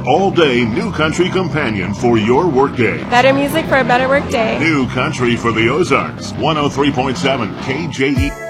all-day New Country companion for your workday. Better music for a better workday. New Country for the Ozarks, 103.7 KJE.